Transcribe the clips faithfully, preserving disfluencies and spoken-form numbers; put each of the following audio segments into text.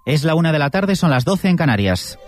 Es la una de la tarde, son las doce en Canarias.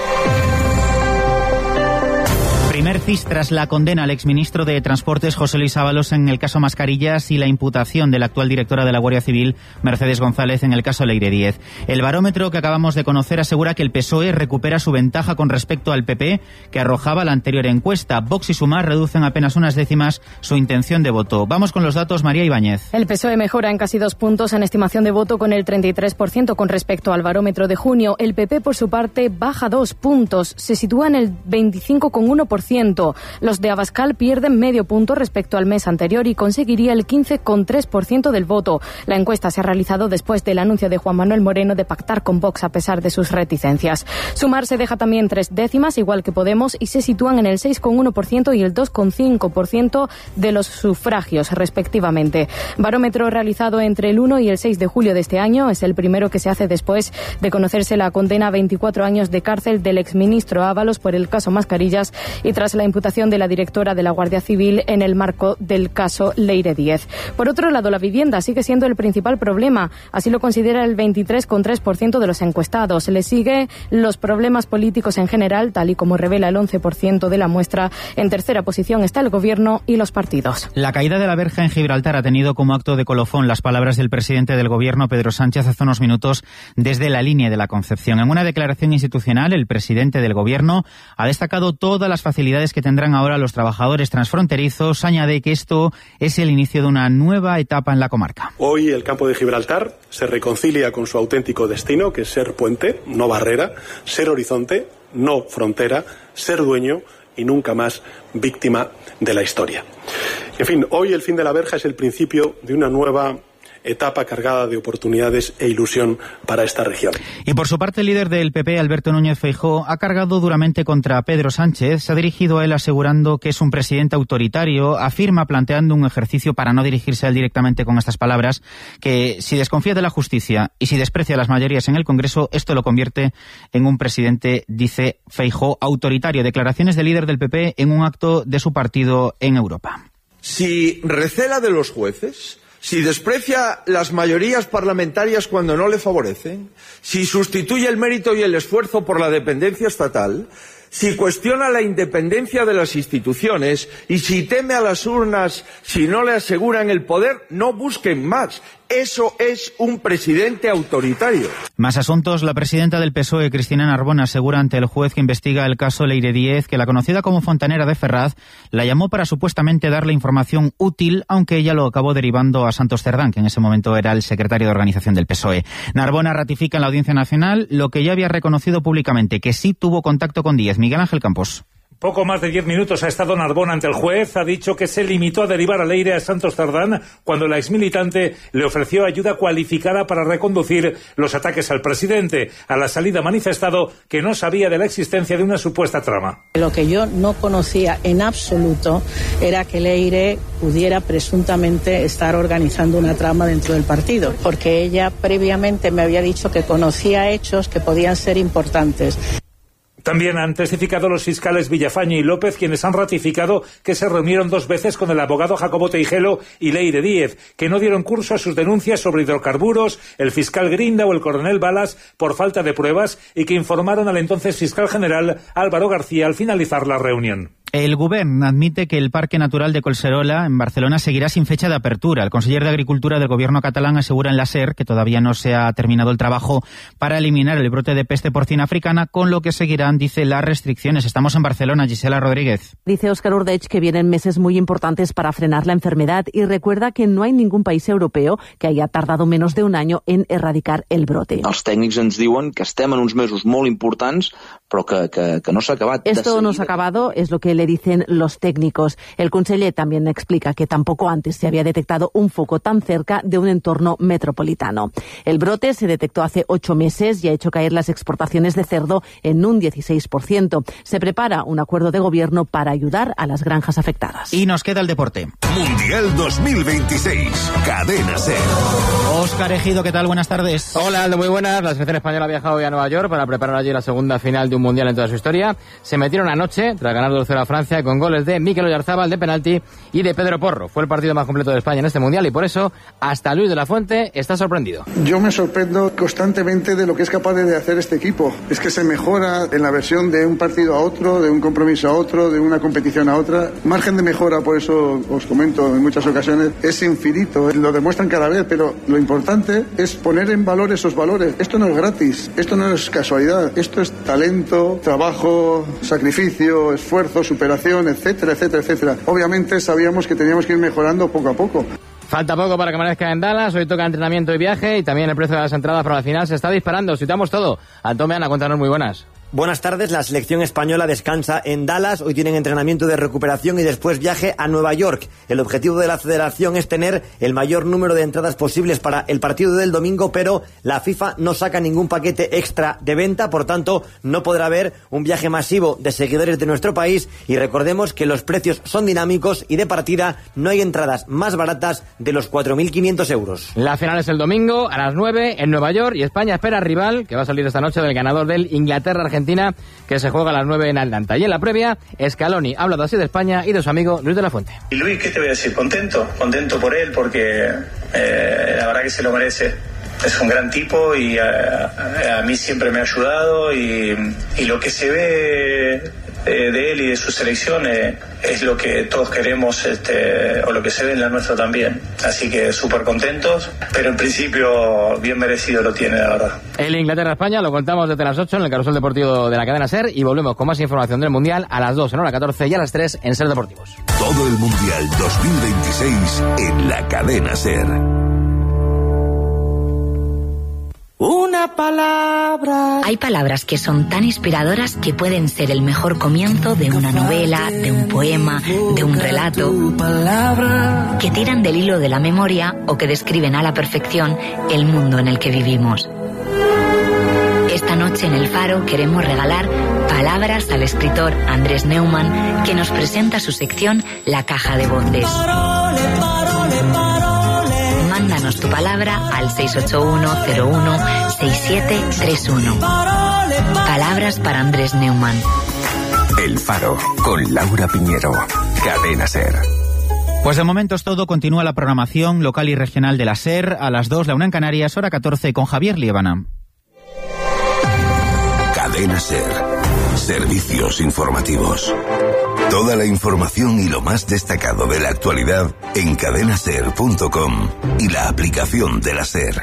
Primer C I S tras la condena al exministro de Transportes José Luis Ábalos en el caso Mascarillas y la imputación de la actual directora de la Guardia Civil, Mercedes González, en el caso Leire Díez. El barómetro que acabamos de conocer asegura que el P S O E recupera su ventaja con respecto al P P, que arrojaba la anterior encuesta. Vox y Sumar reducen apenas unas décimas su intención de voto. Vamos con los datos, María Ibáñez. El P S O E mejora en casi dos puntos en estimación de voto con el treinta y tres por ciento con respecto al barómetro de junio. El P P, por su parte, baja dos puntos. Se sitúa en el veinticinco coma uno por ciento. Los de Abascal pierden medio punto respecto al mes anterior y conseguiría el quince coma tres por ciento del voto. La encuesta se ha realizado después del anuncio de Juan Manuel Moreno de pactar con Vox a pesar de sus reticencias. Sumar se deja también tres décimas, igual que Podemos, y se sitúan en el seis coma uno por ciento y el dos coma cinco por ciento de los sufragios, respectivamente. Barómetro realizado entre el uno y el seis de julio de este año. Es el primero que se hace después de conocerse la condena a veinticuatro años de cárcel del exministro Ábalos por el caso Mascarillas y tras la imputación de la directora de la Guardia Civil en el marco del caso Leire Díez. Por otro lado, la vivienda sigue siendo el principal problema. Así lo considera el veintitrés coma tres por ciento de los encuestados. Le sigue los problemas políticos en general, tal y como revela el once por ciento de la muestra. En tercera posición está el gobierno y los partidos. La caída de la verja en Gibraltar ha tenido como acto de colofón las palabras del presidente del gobierno, Pedro Sánchez, hace unos minutos desde la línea de la Concepción. En una declaración institucional, el presidente del gobierno ha destacado todas las facilidades que tendrán ahora los trabajadores transfronterizos. Añade que esto es el inicio de una nueva etapa en la comarca. Hoy el campo de Gibraltar se reconcilia con su auténtico destino, que es ser puente, no barrera, ser horizonte, no frontera, ser dueño y nunca más víctima de la historia. En fin, hoy el fin de la verja es el principio de una nueva etapa cargada de oportunidades e ilusión para esta región. Y por su parte, el líder del P P, Alberto Núñez Feijóo, ha cargado duramente contra Pedro Sánchez. Se ha dirigido a él asegurando que es un presidente autoritario. Afirma, planteando un ejercicio para no dirigirse a él directamente con estas palabras, que si desconfía de la justicia y si desprecia las mayorías en el Congreso, esto lo convierte en un presidente, dice Feijóo, autoritario. Declaraciones del líder del P P en un acto de su partido en Europa. Si recela de los jueces, si desprecia las mayorías parlamentarias cuando no le favorecen, si sustituye el mérito y el esfuerzo por la dependencia estatal, si cuestiona la independencia de las instituciones y si teme a las urnas si no le aseguran el poder, no busquen más. Eso es un presidente autoritario. Más asuntos. La presidenta del P S O E, Cristina Narbona, asegura ante el juez que investiga el caso Leire Díez que la conocida como Fontanera de Ferraz la llamó para supuestamente darle información útil, aunque ella lo acabó derivando a Santos Cerdán, que en ese momento era el secretario de organización del P S O E. Narbona ratifica en la Audiencia Nacional lo que ya había reconocido públicamente, que sí tuvo contacto con Díez. Miguel Ángel Campos. Poco más de diez minutos ha estado Narbona ante el juez. Ha dicho que se limitó a derivar a Leire a Santos Cerdán cuando la exmilitante le ofreció ayuda cualificada para reconducir los ataques al presidente. A la salida ha manifestado que no sabía de la existencia de una supuesta trama. Lo que yo no conocía en absoluto era que Leire pudiera presuntamente estar organizando una trama dentro del partido, porque ella previamente me había dicho que conocía hechos que podían ser importantes. También han testificado los fiscales Villafañe y López, quienes han ratificado que se reunieron dos veces con el abogado Jacobo Teijelo y Leire Díez, que no dieron curso a sus denuncias sobre hidrocarburos, el fiscal Grinda o el coronel Balas por falta de pruebas, y que informaron al entonces fiscal general Álvaro García al finalizar la reunión. El Govern admite que el Parque Natural de Collserola, en Barcelona, seguirá sin fecha de apertura. El conseller de Agricultura del gobierno catalán asegura en la SER que todavía no se ha terminado el trabajo para eliminar el brote de peste porcina africana, con lo que seguirán, dice, las restricciones. Estamos en Barcelona, Gisela Rodríguez. Dice Óscar Ordech que vienen meses muy importantes para frenar la enfermedad y recuerda que no hay ningún país europeo que haya tardado menos de un año en erradicar el brote. Els tècnics ens diuen que estem en uns mesos molt importants, però que, que, que no s'ha acabat. Esto no s'ha acabado, es lo que le dicen los técnicos. El conseller también explica que tampoco antes se había detectado un foco tan cerca de un entorno metropolitano. El brote se detectó hace ocho meses y ha hecho caer las exportaciones de cerdo en un dieciséis por ciento. Se prepara un acuerdo de gobierno para ayudar a las granjas afectadas. Y nos queda el deporte. Mundial dos mil veintiséis. Cadena SER. Óscar Ejido, ¿qué tal? Buenas tardes. Hola, Aldo, muy buenas. La selección española ha viajado hoy a Nueva York para preparar allí la segunda final de un Mundial en toda su historia. Se metieron anoche, tras ganar dos cero a Francia con goles de Mikel Oyarzabal de penalti y de Pedro Porro. Fue el partido más completo de España en este Mundial y por eso hasta Luis de la Fuente está sorprendido. Yo me sorprendo constantemente de lo que es capaz de hacer este equipo. Es que se mejora en la versión de un partido a otro, de un compromiso a otro, de una competición a otra. Margen de mejora, por eso os comento en muchas ocasiones, es infinito. Lo demuestran cada vez, pero lo importante es poner en valor esos valores. Esto no es gratis, esto no es casualidad, esto es talento, trabajo, sacrificio, esfuerzo, superación, etcétera, etcétera, etcétera. Obviamente sabíamos que teníamos que ir mejorando poco a poco. Falta poco para que amanezca en Dallas, hoy toca entrenamiento y viaje y también el precio de las entradas para la final se está disparando. Citamos todo. Antón Meana, cuéntanos, muy buenas. Buenas tardes, la selección española descansa en Dallas, hoy tienen entrenamiento de recuperación y después viaje a Nueva York. El objetivo de la federación es tener el mayor número de entradas posibles para el partido del domingo, pero la FIFA no saca ningún paquete extra de venta, por tanto no podrá haber un viaje masivo de seguidores de nuestro país y recordemos que los precios son dinámicos y de partida no hay entradas más baratas de los cuatro mil quinientos euros. La final es el domingo a las nueve en Nueva York y España espera rival que va a salir esta noche del ganador del Inglaterra-Argentina, que se juega a las nueve en Atlanta. Y en la previa, Scaloni ha hablado así de España y de su amigo Luis de la Fuente. Y Luis, ¿qué te voy a decir? Contento, contento por él porque eh, la verdad que se lo merece. Es un gran tipo y a, a mí siempre me ha ayudado y, y lo que se ve eh, de él y de su selección eh, es lo que todos queremos, este, o lo que se ve en la nuestra también. Así que súper contentos, pero en principio bien merecido lo tiene, la verdad. El Inglaterra-España lo contamos desde las ocho en el Carrusel Deportivo de la cadena SER y volvemos con más información del Mundial a las dos en hora catorce y a las tres en SER Deportivos. Todo el Mundial dos mil veintiséis en la cadena SER. Una palabra. Hay palabras que son tan inspiradoras que pueden ser el mejor comienzo de una novela, de un poema, de un relato, que tiran del hilo de la memoria o que describen a la perfección el mundo en el que vivimos. Esta noche en El Faro queremos regalar palabras al escritor Andrés Neumann, que nos presenta su sección La Caja de Voces. Mándanos tu palabra al seis ocho uno cero uno seis siete tres uno. Palabras para Andrés Neumann. El Faro, con Laura Piñero. Cadena SER. Pues de momento es todo. Continúa la programación local y regional de la SER. A las dos, la una en Canarias, hora catorce, con Javier Liébana. Cadena SER. Servicios informativos. Toda la información y lo más destacado de la actualidad en cadena ser punto com y la aplicación de la SER.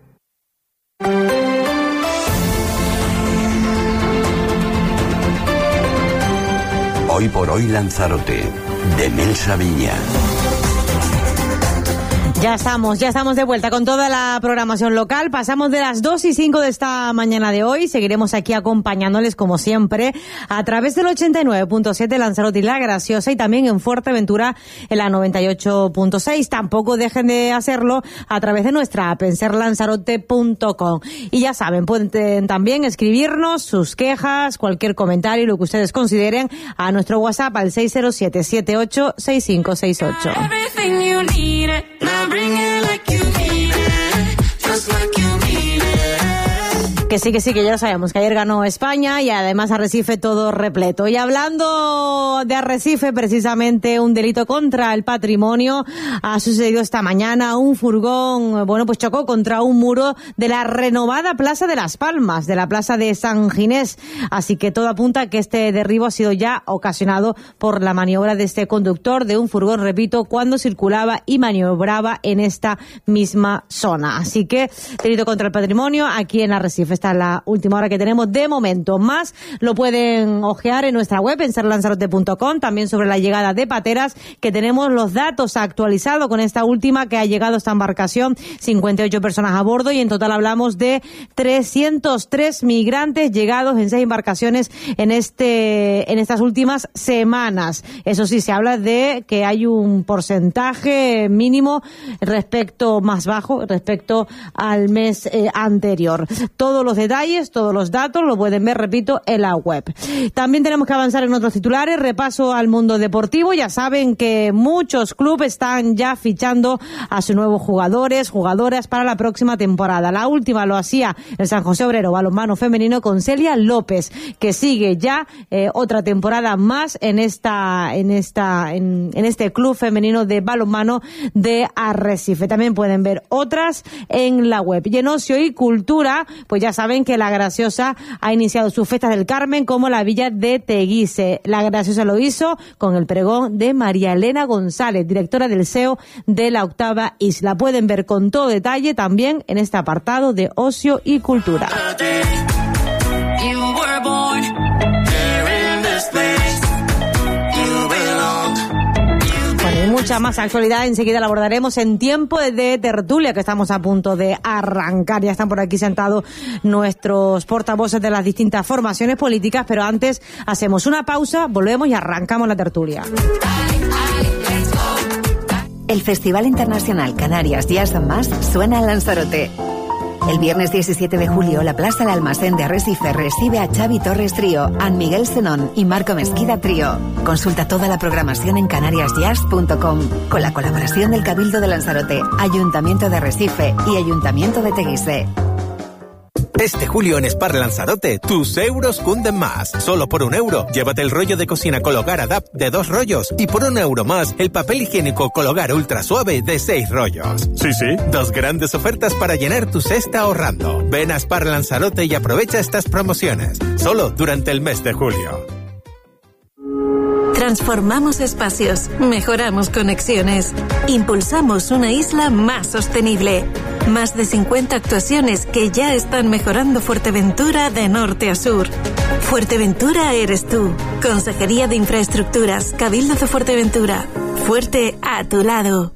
Hoy por hoy Lanzarote, de Melsa Viña. Ya estamos, ya estamos de vuelta con toda la programación local. Pasamos de las dos y cinco de esta mañana de hoy. Seguiremos aquí acompañándoles como siempre a través del ochenta y nueve punto siete Lanzarote y La Graciosa y también en Fuerteventura en la noventa y ocho punto seis. Tampoco dejen de hacerlo a través de nuestra app en ser lanzarote punto com. Y ya saben, pueden también escribirnos sus quejas, cualquier comentario, lo que ustedes consideren a nuestro WhatsApp al seis cero siete siete ocho seis cinco seis ocho. Que sí, que sí, que ya lo sabemos, que ayer ganó España y además Arrecife todo repleto. Y hablando de Arrecife, precisamente un delito contra el patrimonio ha sucedido esta mañana. Un furgón, bueno, pues chocó contra un muro de la renovada Plaza de las Palmas, de la Plaza de San Ginés. Así que todo apunta a que este derribo ha sido ya ocasionado por la maniobra de este conductor de un furgón, repito, cuando circulaba y maniobraba en esta misma zona. Así que delito contra el patrimonio aquí en Arrecife. Esta es la última hora que tenemos de momento. Más lo pueden ojear en nuestra web en ser lanzarote punto com, también sobre la llegada de pateras, que tenemos los datos actualizados con esta última que ha llegado esta embarcación, cincuenta y ocho personas a bordo y en total hablamos de trescientos tres migrantes llegados en seis embarcaciones en este en estas últimas semanas. Eso sí, se habla de que hay un porcentaje mínimo respecto más bajo respecto al mes eh, anterior. Todo todos los detalles, todos los datos, lo pueden ver, repito, en la web. También tenemos que avanzar en otros titulares. Repaso al mundo deportivo. Ya saben que muchos clubes están ya fichando a sus nuevos jugadores, jugadoras para la próxima temporada. La última lo hacía el San José Obrero balonmano femenino con Celia López, que sigue ya eh, otra temporada más en esta, en esta, en, en este club femenino de balonmano de Arrecife. También pueden ver otras en la web. Y en ocio y cultura, pues ya saben que La Graciosa ha iniciado sus fiestas del Carmen como la Villa de Teguise. La Graciosa lo hizo con el pregón de María Elena González, directora del S E O de la Octava Isla. Pueden ver con todo detalle también en este apartado de ocio y cultura. Bueno, y mucha más actualidad enseguida la abordaremos en tiempo de tertulia, que estamos a punto de arrancar. Ya están por aquí sentados nuestros portavoces de las distintas formaciones políticas, pero antes hacemos una pausa, volvemos y arrancamos la tertulia. El Festival Internacional Canarias Jazz Más suena en Lanzarote. El viernes diecisiete de julio, la Plaza del Almacén de Arrecife recibe a Xavi Torres Trío, An Miguel Senón y Marco Mesquida Trío. Consulta toda la programación en canarias jazz punto com, con la colaboración del Cabildo de Lanzarote, Ayuntamiento de Arrecife y Ayuntamiento de Teguise. Este julio en Spar Lanzarote, tus euros cunden más. Solo por un euro, llévate el rollo de cocina Cologar Adapt de dos rollos y por un euro más, el papel higiénico Cologar Ultra Suave de seis rollos. Sí, sí, dos grandes ofertas para llenar tu cesta ahorrando. Ven a Spar Lanzarote y aprovecha estas promociones. Solo durante el mes de julio. Transformamos espacios, mejoramos conexiones, impulsamos una isla más sostenible. Más de cincuenta actuaciones que ya están mejorando Fuerteventura de norte a sur. Fuerteventura eres tú. Consejería de Infraestructuras, Cabildo de Fuerteventura. Fuerte a tu lado.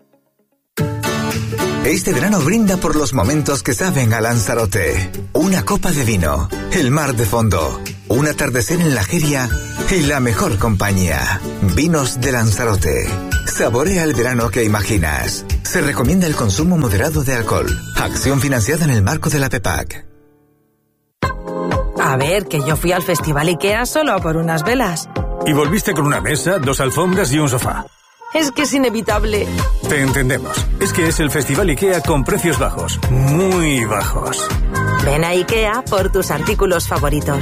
Este verano brinda por los momentos que saben a Lanzarote. Una copa de vino, el mar de fondo, un atardecer en la Jeria y la mejor compañía. Vinos de Lanzarote. Saborea el verano que imaginas. Se recomienda el consumo moderado de alcohol. Acción financiada en el marco de la PEPAC. A ver, que yo fui al Festival IKEA solo por unas velas. Y volviste con una mesa, dos alfombras y un sofá. Es que es inevitable. Te entendemos. Es que es el Festival IKEA con precios bajos. Muy bajos. Ven a IKEA por tus artículos favoritos.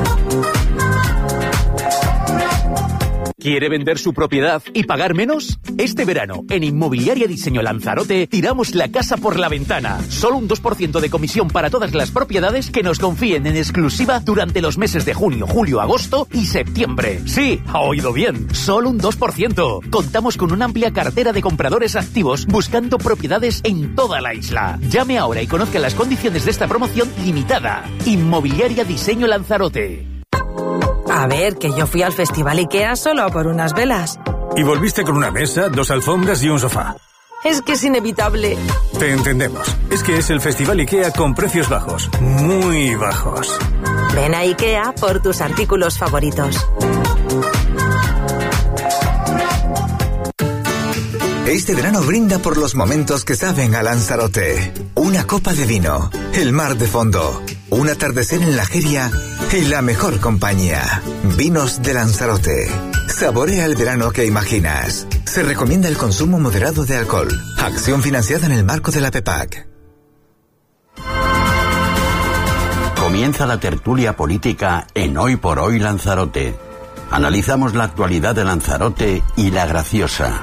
¿Quiere vender su propiedad y pagar menos? Este verano, en Inmobiliaria Diseño Lanzarote, tiramos la casa por la ventana. Solo un dos por ciento de comisión para todas las propiedades que nos confíen en exclusiva durante los meses de junio, julio, agosto y septiembre. Sí, ha oído bien, solo un dos por ciento. Contamos con una amplia cartera de compradores activos buscando propiedades en toda la isla. Llame ahora y conozca las condiciones de esta promoción limitada. Inmobiliaria Diseño Lanzarote. A ver, que yo fui al Festival IKEA solo por unas velas. Y volviste con una mesa, dos alfombras y un sofá. Es que es inevitable. Te entendemos. Es que es el Festival IKEA con precios bajos. Muy bajos. Ven a IKEA por tus artículos favoritos. Este verano brinda por los momentos que saben a Lanzarote. Una copa de vino, el mar de fondo, un atardecer en la Jeria y la mejor compañía. Vinos de Lanzarote. Saborea el verano que imaginas. Se recomienda el consumo moderado de alcohol. Acción financiada en el marco de la PEPAC. Comienza la tertulia política en Hoy por Hoy Lanzarote. Analizamos la actualidad de Lanzarote y La Graciosa.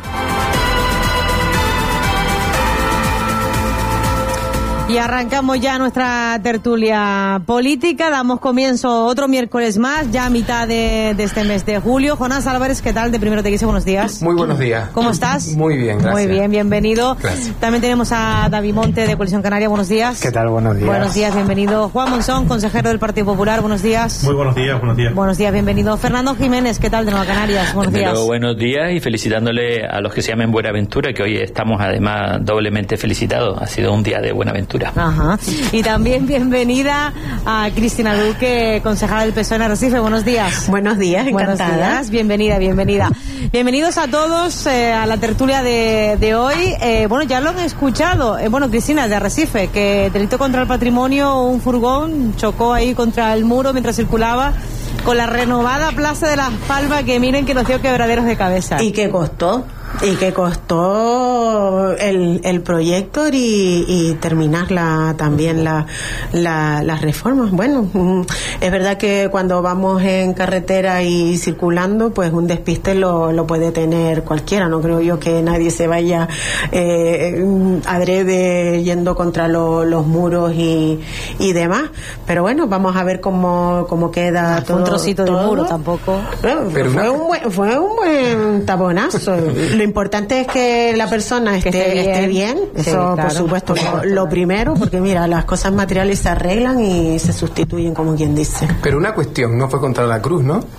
Y arrancamos ya nuestra tertulia política, damos comienzo otro miércoles más, ya a mitad de, de este mes de julio. Jonás Álvarez, ¿qué tal? De Primero Te Quise, buenos días. Muy buenos días. ¿Cómo estás? Muy bien, gracias. Muy bien, bienvenido. Gracias. También tenemos a David Monte de Coalición Canaria, buenos días. ¿Qué tal? Buenos días. Buenos días, bienvenido. Juan Monzón, consejero del Partido Popular, buenos días. Muy buenos días, buenos días. Buenos días, bienvenido. Fernando Jiménez, ¿qué tal? De Nueva Canarias, buenos días. Pero buenos días y felicitándole a los que se llamen Buenaventura, que hoy estamos además doblemente felicitados. Ha sido un día de Buenaventura. infraestructura. Ajá. Y también bienvenida a Cristina Duque, concejala del P S O E en Arrecife. Buenos días. Buenos días, encantada. Buenos días, bienvenida, bienvenida. Bienvenidos a todos eh, a la tertulia de, de hoy. Eh, bueno, ya lo han escuchado. Eh, bueno, Cristina, de Arrecife, que delito contra el patrimonio, un furgón chocó ahí contra el muro mientras circulaba con la renovada Plaza de las Palmas, que miren que nos dio quebraderos de cabeza. ¿Y qué costó? Y que costó el, el proyecto y, y terminar la, también la, la, las reformas. Bueno, es verdad que cuando vamos en carretera y circulando, pues un despiste lo, lo puede tener cualquiera. No creo yo que nadie se vaya eh, adrede yendo contra lo, los muros y, y demás. Pero bueno, vamos a ver cómo, cómo queda todo. Un trocito de todo. muro tampoco. Bueno, Pero fue, una... un buen, fue un buen taponazo. Lo importante es que la persona esté, esté bien, esté bien. Eso sí, claro, por supuesto lo, lo primero, porque mira, las cosas materiales se arreglan y se sustituyen, como quien dice. Pero una cuestión, no fue contra la cruz, ¿no?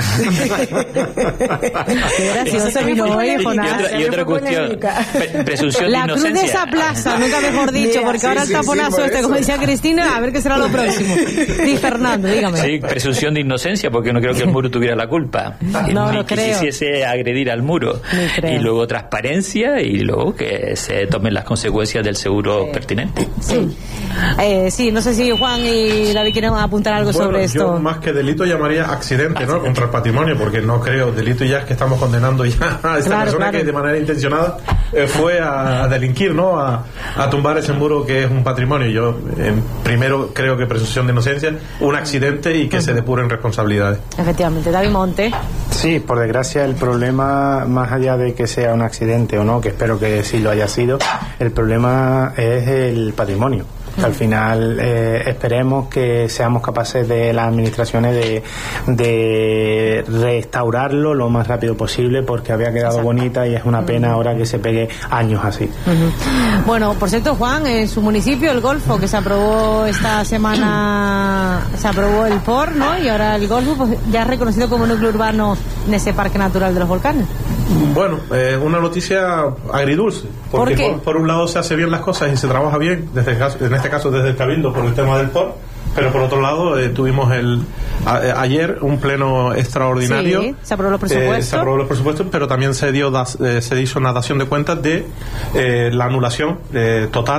Qué gracioso vino hoy, y, otra, y otra cuestión, presunción la de inocencia. La cruz de esa plaza, nunca mejor dicho, porque sí, ahora el sí, taponazo sí, este, como decía Cristina, a ver qué será lo próximo. Sí, Fernando, dígame. Sí, presunción de inocencia, porque no creo que el muro tuviera la culpa. No, ni no que creo. quisiese agredir al muro. Y luego transparencia y luego que se tomen las consecuencias del seguro sí. pertinente. Sí. Eh, sí, no sé si Juan y David quieren apuntar algo bueno, sobre esto. Yo más que delito llamaría accidente, accidente, ¿no? Contra el patrimonio, porque no creo, delito ya es que estamos condenando ya a esta claro, persona claro. que de manera intencionada eh, fue a, a delinquir, ¿no? A, a tumbar ese muro que es un patrimonio. Yo eh, primero creo que presunción de inocencia, un accidente y que uh-huh. se depuren responsabilidades. Efectivamente. David Monte. Sí, por desgracia el problema, más allá de que sea un accidente o no, que espero que sí lo haya sido, el problema es el patrimonio. Al final eh, esperemos que seamos capaces de las administraciones de, de restaurarlo lo más rápido posible, porque había quedado Exacto. bonita y es una pena ahora que se pegue años así. Uh-huh. Bueno, por cierto, Juan, en su municipio, el Golfo, que se aprobó esta semana, se aprobó el P O R, ¿no? Y ahora el Golfo pues, ya es reconocido como núcleo urbano en ese Parque Natural de los Volcanes. Bueno, es eh, una noticia agridulce, porque ¿Por, por, por un lado se hace bien las cosas y se trabaja bien, desde el caso, en este caso desde el Cabildo por el tema del P O R, pero por otro lado eh, tuvimos el a, a, ayer un pleno extraordinario. Sí, se aprobó los presupuestos. Eh, se aprobó los presupuestos, pero también se dio das, eh, se hizo una dación de cuentas de eh, la anulación eh, total